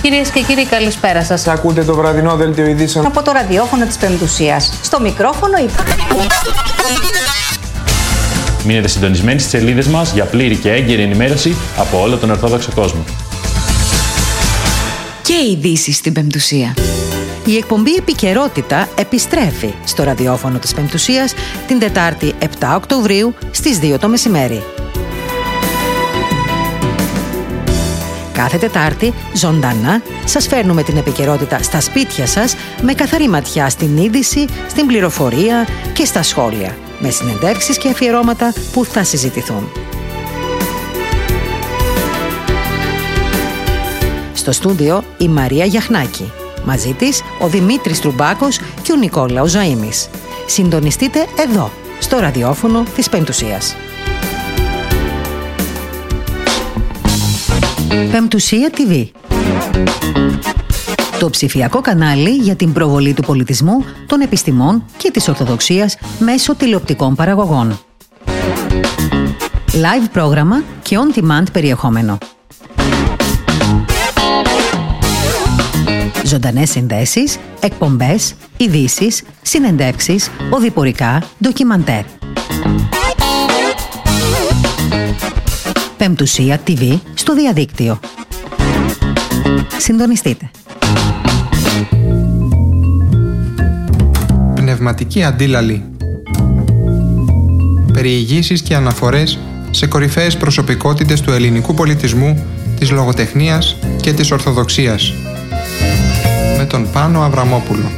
Κυρίες και κύριοι, καλησπέρα σας. Ακούτε το βραδινό δελτίο ειδήσεων από το ραδιόφωνο της Πεμπτουσίας. Στο μικρόφωνο Μείνετε συντονισμένοι στις σελίδες μας για πλήρη και έγκαιρη ενημέρωση από όλο τον Ορθόδοξο κόσμο. Και ειδήσεις στην Πεμπτουσία. Η εκπομπή Επικαιρότητα επιστρέφει στο ραδιόφωνο της Πεμπτουσίας την Τετάρτη 7 Οκτωβρίου στις 2 το μεσημέρι. Κάθε Τετάρτη, ζωντανά, σας φέρνουμε την επικαιρότητα στα σπίτια σας με καθαρή ματιά στην είδηση, στην πληροφορία και στα σχόλια, με συνεντεύξεις και αφιερώματα που θα συζητηθούν. Στο στούντιο η Μαρία Γιαχνάκη. Μαζί της ο Δημήτρης Τρουμπάκος και ο Νικόλαος Ζαΐμης. Συντονιστείτε εδώ, στο ραδιόφωνο της Πεμπτουσίας. Πεμπτουσία TV. Το ψηφιακό κανάλι για την προβολή του πολιτισμού, των επιστημών και της Ορθοδοξίας μέσω τηλεοπτικών παραγωγών. Live πρόγραμμα και on-demand περιεχόμενο. Ζωντανές συνδέσεις, εκπομπές, ειδήσεις, συνεντεύξεις, οδηπορικά, ντοκιμαντέρ. Πεμπτουσία TV στο διαδίκτυο. Συντονιστείτε. Πνευματική αντίλαλη. Περιηγήσεις και αναφορές σε κορυφαίες προσωπικότητες του ελληνικού πολιτισμού, της λογοτεχνίας και της Ορθοδοξίας. Με τον Πάνο Αβραμόπουλο.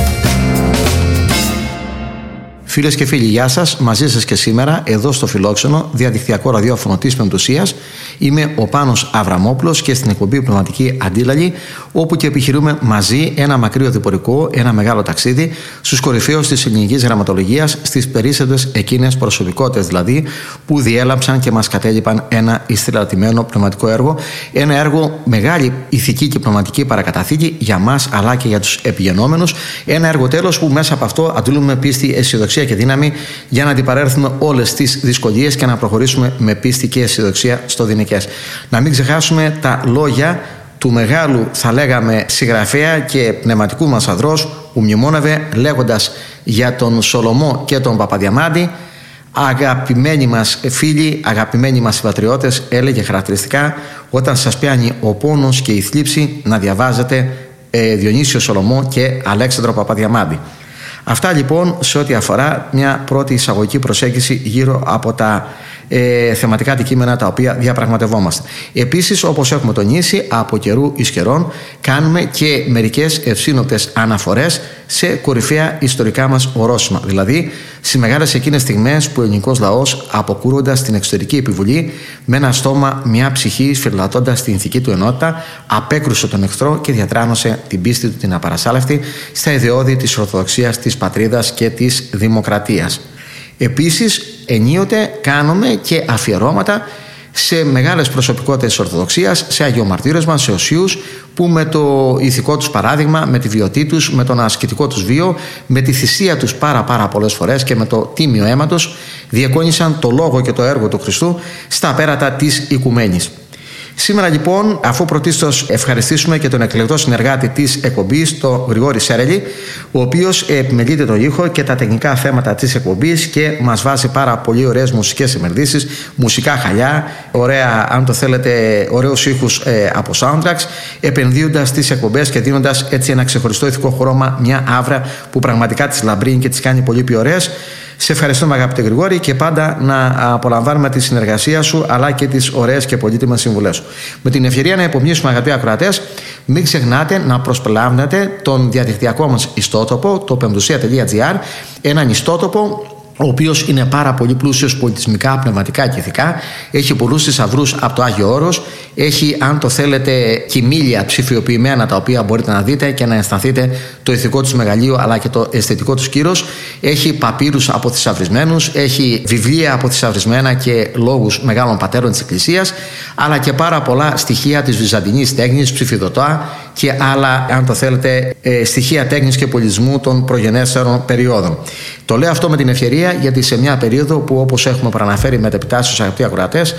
Φίλες και φίλοι, γεια σας. Μαζί σας και σήμερα, εδώ στο φιλόξενο διαδικτυακό ραδιόφωνο της Πεμπτουσίας. Είμαι ο Πάνος Αβραμόπουλος και στην εκπομπή Πνευματική Αντίλαλη, όπου και επιχειρούμε μαζί ένα μακρύ οδηπορικό, ένα μεγάλο ταξίδι στους κορυφαίους της ελληνικής γραμματολογίας, στις περίσσευτες εκείνες προσωπικότητες δηλαδή που διέλαψαν και μας κατέλειπαν ένα ιστηλατημένο πνευματικό έργο. Ένα έργο μεγάλη ηθική και πνευματική παρακαταθήκη για μας αλλά και για τους επιγενόμενους. Ένα έργο τέλος που μέσα από αυτό αντλούμε πίστη, αισιοδοξία και δύναμη για να αντιπαρέλθουμε όλες τις δυσκολίες και να προχωρήσουμε με πίστη και αισιοδοξία στο δινικές. Να μην ξεχάσουμε τα λόγια του μεγάλου, θα λέγαμε, συγγραφέα και πνευματικού μας αδρός που μνημόνευε λέγοντας για τον Σολομό και τον Παπαδιαμάντη: αγαπημένοι μας φίλοι, αγαπημένοι μας πατριώτες, έλεγε χαρακτηριστικά, όταν σας πιάνει ο πόνος και η θλίψη, να διαβάζετε Διονύσιο Σολομό και Αλέξανδρο Παπαδιαμάντη. Αυτά λοιπόν σε ό,τι αφορά μια πρώτη εισαγωγική προσέγγιση γύρω από τα θεματικά αντικείμενα τα οποία διαπραγματευόμαστε. Επίσης, όπως έχουμε τονίσει, από καιρού εις καιρών κάνουμε και μερικές ευσύνοπτες αναφορές σε κορυφαία ιστορικά μας ορόσημα. Δηλαδή, στις μεγάλες εκείνες στιγμές που ο ελληνικός λαός, αποκρούοντας την εξωτερική επιβολή, με ένα στόμα, μια ψυχή, σφυριλατώντας την ηθική του ενότητα, απέκρουσε τον εχθρό και διατράνωσε την πίστη του την απαρασάλευτη στα ιδεώδη της Ορθοδοξίας, της πατρίδας και της δημοκρατίας. Επίσης, ενίοτε κάνουμε και αφιερώματα σε μεγάλες προσωπικότητες της Ορθοδοξίας, σε αγιομαρτύρες μας, σε οσίους που με το ηθικό τους παράδειγμα, με τη βιωτή τους, με τον ασκητικό τους βίο, με τη θυσία τους πάρα πολλές φορές και με το τίμιο αίμα τους διεκόνησαν το λόγο και το έργο του Χριστού στα πέρατα της οικουμένης. Σήμερα λοιπόν, αφού πρωτίστως ευχαριστήσουμε και τον εκλεκτό συνεργάτη της εκπομπής, τον Γρηγόρη Σέρελη, ο οποίος επιμελείται τον ήχο και τα τεχνικά θέματα της εκπομπής και μας βάζει πάρα πολύ ωραίες μουσικές εμερδίσεις, μουσικά χαλιά, ωραία, αν το θέλετε, ωραίους ήχους από soundtracks, επενδύοντας τις εκπομπές και δίνοντας έτσι ένα ξεχωριστό ηθικό χρώμα, μια άβρα που πραγματικά τις λαμπρύνει και τις κάνει πολύ πιο ωραίες. Σε ευχαριστούμε, αγαπητέ Γρηγόρη, και πάντα να απολαμβάνουμε τη συνεργασία σου αλλά και τις ωραίες και πολύτιμες συμβουλές σου. Με την ευκαιρία να υπομνήσουμε, αγαπητοί ακροατές, μην ξεχνάτε να προσπελάβνετε τον διαδικτυακό μας ιστότοπο, το πεμπτουσία.gr, έναν ιστότοπο ο οποίος είναι πάρα πολύ πλούσιος πολιτισμικά, πνευματικά και ηθικά. Έχει πολλούς θησαυρούς από το Άγιο Όρος. Έχει, αν το θέλετε, κοιμήλια ψηφιοποιημένα τα οποία μπορείτε να δείτε και να αισθανθείτε το ηθικό τους μεγαλείο αλλά και το αισθητικό τους κύρος. Έχει παπύρους αποθησαυρισμένους, έχει βιβλία αποθησαυρισμένα και λόγους μεγάλων πατέρων της Εκκλησίας, αλλά και πάρα πολλά στοιχεία της βυζαντινής τέχνης, ψηφιδωτά και άλλα, αν το θέλετε, στοιχεία τέχνης και πολιτισμού των προγενέστερων περιόδων. Το λέω αυτό με την ευκαιρία γιατί σε μια περίοδο που, όπως έχουμε προαναφέρει μετεπιτάσσεως, αγαπητοί ακροατές,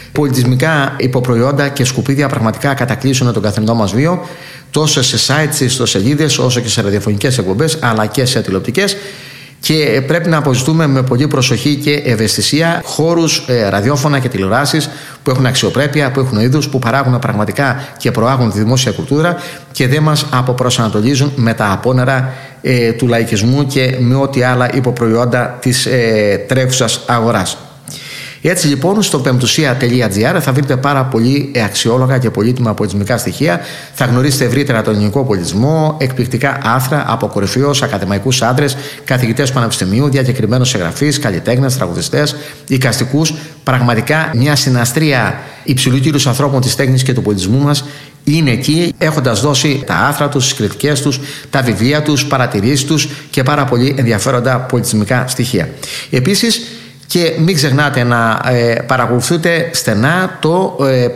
πολιτισμικά υποπροϊόντα και σκουπίδια πραγματικά κατακλείσουν τον καθημερινό μας βίο, τόσο σε sites, σε ιστοσελίδες, όσο και σε ραδιοφωνικές εκπομπές, αλλά και σε τηλεοπτικές. Και πρέπει να αποζητούμε με πολύ προσοχή και ευαισθησία χώρους, ραδιόφωνα και τηλεοράσεις που έχουν αξιοπρέπεια, που έχουν είδους, που παράγουν πραγματικά και προάγουν τη δημόσια κουλτούρα και δεν μας αποπροσανατολίζουν με τα απόνερα του λαϊκισμού και με ό,τι άλλα υποπροϊόντα της τρέχουσας αγοράς. Έτσι λοιπόν στο πεμπτουσία.gr θα βρείτε πάρα πολύ αξιόλογα και πολύτιμα πολιτισμικά στοιχεία. Θα γνωρίσετε ευρύτερα τον ελληνικό πολιτισμό, εκπληκτικά άρθρα από κορυφαίους ακαδημαϊκούς άντρες, καθηγητές πανεπιστημίου, διακεκριμένους συγγραφείς, καλλιτέχνες, τραγουδιστές, εικαστικούς. Πραγματικά μια συναστρία υψηλού κύρους ανθρώπων της τέχνης και του πολιτισμού μας είναι εκεί, έχοντας δώσει τα άρθρα τους, τις κριτικές τους, τα βιβλία τους, παρατηρήσεις τους και πάρα πολύ ενδιαφέροντα πολιτισμικά στοιχεία. Επίσης, και μην ξεχνάτε να παρακολουθείτε στενά το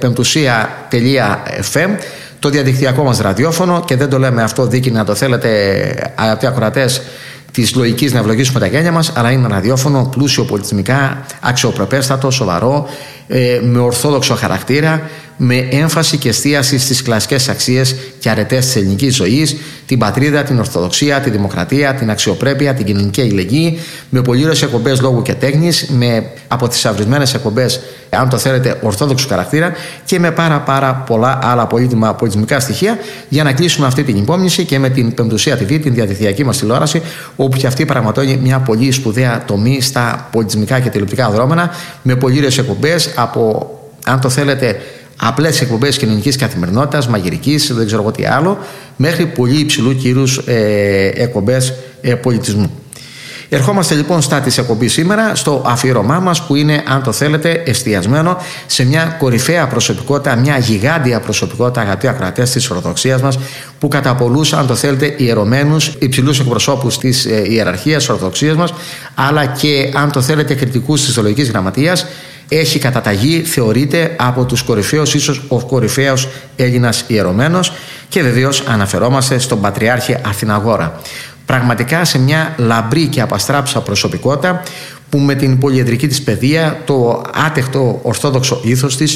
πεμπτουσία.fm, το διαδικτυακό μας ραδιόφωνο, και δεν το λέμε αυτό δίκη να το θέλετε, αγαπητοί ακροατές της λογικής να ευλογήσουμε τα γένια μας, αλλά είναι ένα ραδιόφωνο πλούσιο πολιτισμικά, αξιοπρεπέστατο, σοβαρό, με ορθόδοξο χαρακτήρα, με έμφαση και εστίαση στις κλασικές αξίες και αρετές της ελληνικής ζωής, την πατρίδα, την ορθοδοξία, τη δημοκρατία, την αξιοπρέπεια, την κοινωνική αλληλεγγύη, με πολύωρες εκπομπές λόγου και τέχνης, με αποθυσαυρισμένες εκπομπές, αν το θέλετε, ορθόδοξου χαρακτήρα, και με πάρα πολλά άλλα πολύτιμα πολιτισμικά στοιχεία, για να κλείσουμε αυτή την υπόμνηση και με την Πεμπτουσία TV, την διαδικτυακή μας τηλεόραση, όπου και αυτή πραγματώνει μια πολύ σπουδαία τομή στα πολιτισμικά και τηλεοπτικά δρόμενα, με πολύωρες εκπομπές από, αν το θέλετε, απλές εκπομπές κοινωνικής καθημερινότητας, μαγειρικής, δεν ξέρω εγώ τι άλλο, μέχρι πολύ υψηλού κύρους εκπομπές πολιτισμού. Ερχόμαστε λοιπόν στα της εκπομπής σήμερα, στο αφιέρωμά μας, που είναι, αν το θέλετε, εστιασμένο σε μια κορυφαία προσωπικότητα, μια γιγάντια προσωπικότητα, αγαπητοί ακροατές, της Ορθοδοξίας μας, που κατά πολλούς, αν το θέλετε, ιερωμένους, υψηλούς εκπροσώπους της ιεραρχίας της Ορθοδοξίας μας, αλλά και, αν το θέλετε, κριτικούς της Θεολογικής Γραμματείας, έχει καταταγεί, θεωρείται, από τους κορυφαίους, ίσως ο κορυφαίος Έλληνας ιερωμένος, και βεβαίως αναφερόμαστε στον Πατριάρχη Αθηναγόρα. Πραγματικά σε μια λαμπρή και απαστράψα προσωπικότητα, που με την πολυεδρική της παιδεία, το άτεχτο ορθόδοξο ήθος της,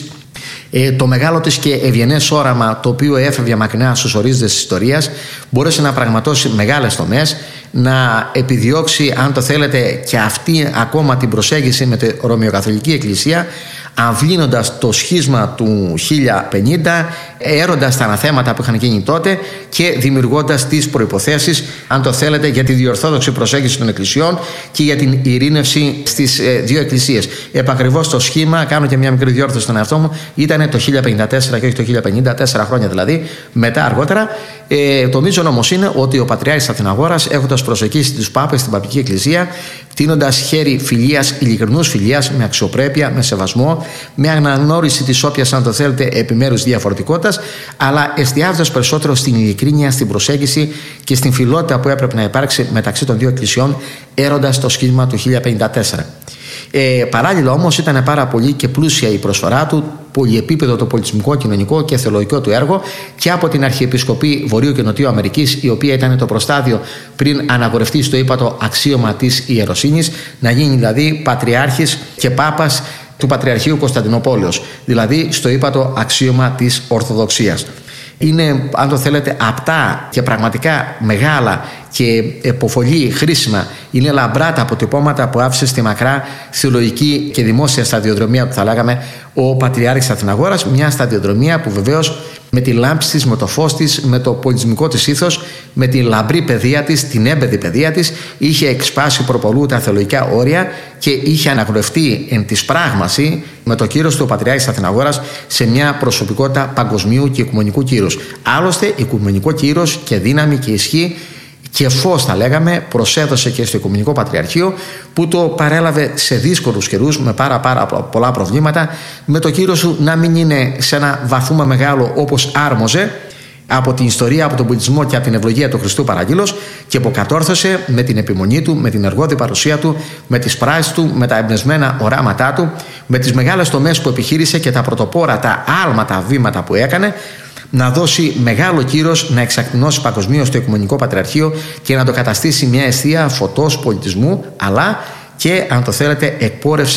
το μεγάλο της και ευγενές όραμα, το οποίο έφευγε μακρινά στους ορίζοντες της ιστορίας, μπόρεσε να πραγματώσει μεγάλες τομές, να επιδιώξει, αν το θέλετε, και αυτή ακόμα την προσέγγιση με τη Ρωμαιοκαθολική Εκκλησία, αμβλύνοντας το σχίσμα του 1050, έροντας τα αναθέματα που είχαν γίνει τότε και δημιουργώντας τις προϋποθέσεις, αν το θέλετε, για τη διορθόδοξη προσέγγιση των εκκλησιών και για την ειρήνευση στις δύο εκκλησίες. Επακριβώς το σχήμα, κάνω και μια μικρή διόρθωση στον εαυτό μου, ήταν το 1054 και όχι το 1050, 4 χρόνια δηλαδή μετά, αργότερα. Το μείζον όμως είναι ότι ο Πατριάρχης Αθηναγόρας, έχοντας προσεγγίσει τους Πάπες στην Παπική Εκκλησία, τείνοντας χέρι φιλίας, ειλικρινούς φιλίας, με αξιοπρέπεια, με σεβασμό, με αναγνώριση της όποιας, αν το θέλετε, επιμέρους διαφορετικότητας, αλλά εστιάζοντας περισσότερο στην ειλικρίνεια, στην προσέγγιση και στην φιλότητα που έπρεπε να υπάρξει μεταξύ των δύο εκκλησιών, έροντας το σχήμα του 1054. Παράλληλα όμως ήταν πάρα πολύ και πλούσια η προσφορά του, πολυεπίπεδο το πολιτισμικό, κοινωνικό και θεολογικό του έργο, και από την Αρχιεπισκοπή Βορείου και Νοτιού Αμερικής, η οποία ήταν το προστάδιο πριν αναγορευτεί στο ύπατο αξίωμα της ιεροσύνης, να γίνει δηλαδή Πατριάρχης και Πάπας του Πατριαρχείου Κωνσταντινούπολεως, δηλαδή στο ύπατο αξίωμα της Ορθοδοξίας. Είναι, αν το θέλετε, απτά και πραγματικά μεγάλα και επωφολή χρήσιμα, είναι λαμπρά τα αποτυπώματα που άφησε στη μακρά θεολογική και δημόσια σταδιοδρομία που θα λέγαμε ο Πατριάρχης Αθηναγόρας, μια σταδιοδρομία που βεβαίως με τη λάμψη της, με το φως της, με το πολιτισμικό της ήθος, με την λαμπρή παιδεία της, την έμπεδη παιδεία της, είχε εξπάσει προπολού τα θεολογικά όρια και είχε αναγνωριστεί εν της πράγμαση με το κύρος του Πατριάρχης Αθηναγόρας σε μια προσωπικότητα παγκοσμίου και οικουμενικού κύρους. Άλλωστε, οικουμενικό κύρος και δύναμη και ισχύ και φως, θα λέγαμε, προσέδωσε και στο Οικουμενικό Πατριαρχείο, που το παρέλαβε σε δύσκολους καιρούς με πάρα πολλά προβλήματα, με το κύρος του να μην είναι σε ένα βαθμό μεγάλο όπως άρμοζε από την ιστορία, από τον πολιτισμό και από την ευλογία του Χριστού Παραγγείλος, και που κατόρθωσε με την επιμονή του, με την εργόδη παρουσία του, με τις πράσεις του, με τα εμπνευσμένα οράματά του, με τις μεγάλες τομές που επιχείρησε και τα πρωτοπόρα, τα άλματα βήματα που έκανε, να δώσει μεγάλο κύρος, να εξακτηνώσει παγκοσμίως το Οικουμενικό Πατριαρχείο και να το καταστήσει μια αιστεία φωτός πολιτισμού, αλλά και, αν το θέλετε, εκπόρευσης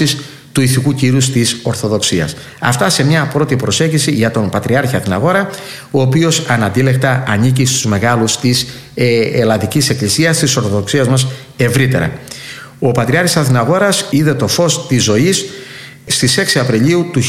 του ηθικού κύρους της Ορθοδοξίας. Αυτά σε μια πρώτη προσέγγιση για τον Πατριάρχη Αθηναγόρα, ο οποίος αναντίλεκτα ανήκει στους μεγάλους της Ελλαδικής Εκκλησίας, της Ορθοδοξίας μας ευρύτερα. Ο Πατριάρχης Αθηναγόρας είδε το φως της ζωής στις 6 Απριλίου του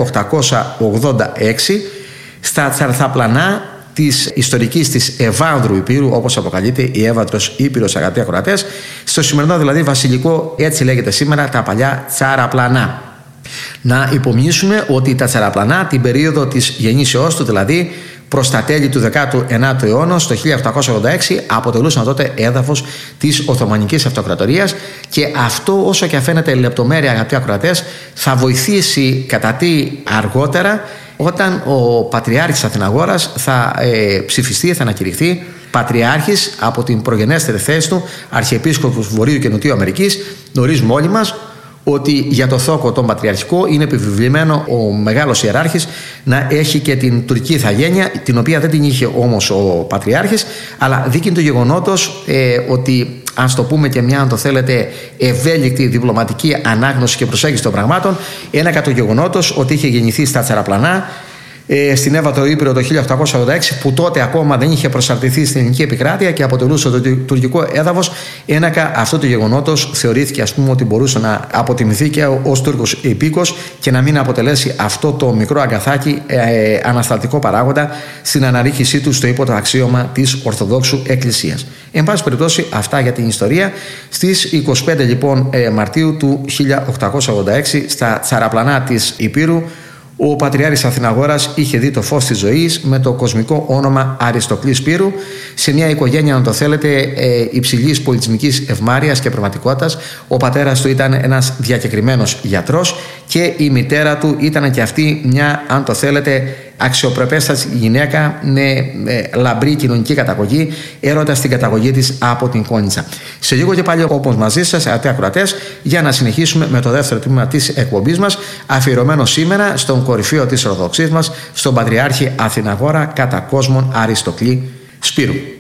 1886 στα Τσαρθαπλανά της ιστορικής της Ευάνδρου Υπήρου, όπως αποκαλείται η Εύαντρος Ήπειρος, αγαπητοί ακροατές, στο σημερινό δηλαδή βασιλικό, έτσι λέγεται σήμερα, τα παλιά Τσαραπλανά. Να υπομνήσουμε ότι τα Τσαραπλανά την περίοδο της γεννήσεώς του, δηλαδή προς τα τέλη του 19ου αιώνα, το 1886, αποτελούσαν τότε έδαφος της Οθωμανικής Αυτοκρατορίας, και αυτό, όσο και φαίνεται λεπτομέρεια, αγαπητοί ακροατές, θα βοηθήσει κατά τι αργότερα, όταν ο Πατριάρχης Αθηναγόρας θα ψηφιστεί, θα ανακηρυχθεί Πατριάρχης από την προγενέστερη θέση του, Αρχιεπίσκοπος Βορείου και Νοτιού Αμερικής. Γνωρίζουμε όλοι μας ότι για το θόκο τον πατριαρχικό είναι επιβεβλημένο ο μεγάλος ιεράρχης να έχει και την τουρκική ηθαγένεια, την οποία δεν την είχε όμως ο Πατριάρχης, αλλά δίκην του γεγονότος ότι, αν το πούμε και μια, αν το θέλετε, ευέλικτη διπλωματική ανάγνωση και προσέγγιση των πραγμάτων, ένακα το γεγονότος ότι είχε γεννηθεί στα Τσαραπλανά στην Εύβατρο Ήπειρο το 1886, που τότε ακόμα δεν είχε προσαρτηθεί στην ελληνική επικράτεια και αποτελούσε το τουρκικό έδαφος. Ένακα αυτό το γεγονότος θεωρήθηκε, ας πούμε, ότι μπορούσε να αποτιμηθεί και ως Τούρκος υπήκος και να μην αποτελέσει αυτό το μικρό αγκαθάκι ανασταλτικό παράγοντα στην αναρρίχησή του στο ύποτο αξίωμα της Ορθοδόξου Εκκλησίας. Εν πάση περιπτώσει, αυτά για την ιστορία. Στις 25 λοιπόν Μαρτίου του 1886 στα Τσαραπλανά της Υπήρου, ο Πατριάρχης Αθηναγόρας είχε δει το φως της ζωής με το κοσμικό όνομα Αριστοκλή Σπύρου, σε μια οικογένεια, αν το θέλετε, υψηλής πολιτισμικής ευμάρειας και πραγματικότητας. Ο πατέρας του ήταν ένας διακεκριμένος γιατρός και η μητέρα του ήταν και αυτή μια, αν το θέλετε, αξιοπρεπέστατη γυναίκα με λαμπρή κοινωνική καταγωγή, έρωτας την καταγωγή της από την Κόνιτσα. Σε λίγο και πάλι όπως μαζί σας, αγαπητοί ακροατές, για να συνεχίσουμε με το δεύτερο τμήμα της εκπομπής μας, αφιερωμένο σήμερα στον κορυφαίο της Ορθοδοξίας μας, στον Πατριάρχη Αθηναγόρα κατά κόσμον Αριστοκλή Σπύρου.